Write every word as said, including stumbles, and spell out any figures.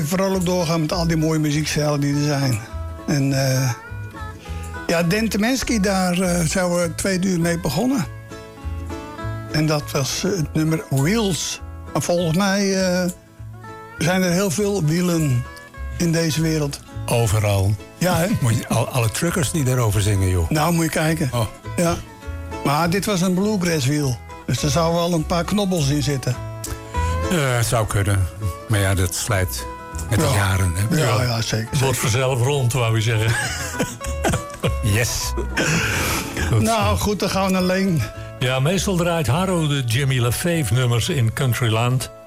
vrolijk doorgaan met al die mooie muziekstijlen die er zijn. En uh, ja, Dan Tyminski, daar uh, zijn we twee uur mee begonnen. En dat was uh, het nummer Wheels. Maar volgens mij uh, zijn er heel veel wielen in deze wereld. Overal. Ja, hè? Moet je, al, alle truckers die daarover zingen, joh. Nou, moet je kijken. Oh. Ja. Maar dit was een bluegrasswiel. Dus er zouden wel een paar knobbels in zitten. Uh, het zou kunnen. Maar ja, dat slijt met de ja. jaren. Hè? Ja, ja, ja, zeker. Het wordt vanzelf rond, wou je zeggen. Yes. Goed. Nou, goed, dan gaan we naar Leen. Ja, meestal draait Harro de Jimmy LaFave nummers in Countryland.